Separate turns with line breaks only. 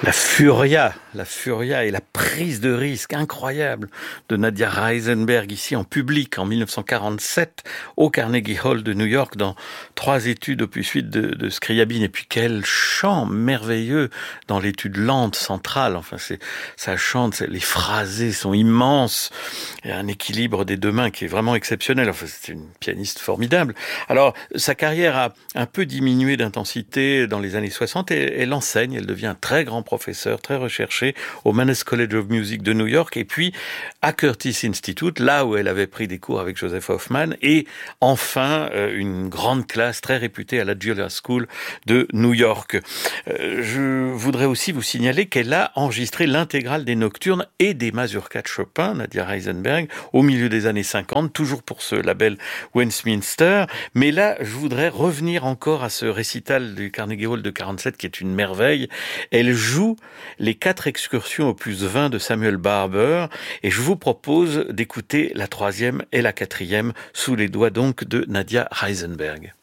La furia et la prise de risque incroyable de Nadia Reisenberg ici en public en 1947 au Carnegie Hall de New York dans 3 études opus 8 de Scriabine. Et puis quel chant merveilleux dans l'étude lente centrale. Enfin, ça chante, les phrasés sont immenses. Il y a un équilibre des 2 mains qui est vraiment exceptionnel. Enfin, c'est une pianiste formidable. Alors, sa carrière a un peu diminué d'intensité dans les années 60 et elle enseigne. Elle devient un très grand professeur, très recherché au Mannes College of Music de New York et puis à Curtis Institute, là où elle avait pris des cours avec Joseph Hoffman et enfin une grande classe très réputée à la Juilliard School de New York. Je voudrais aussi vous signaler qu'elle a enregistré l'intégrale des nocturnes et des mazurkas de Chopin, Nadia Reisenberg, au milieu des années 50, toujours pour ce label Westminster. Mais là, je voudrais revenir encore à ce récital du Carnegie Hall de 47 qui est une merveille. Elle joue les 4 excursions opus 20 de Samuel Barber et je vous propose d'écouter la 3e et la 4e sous les doigts donc de Nadia Reisenberg.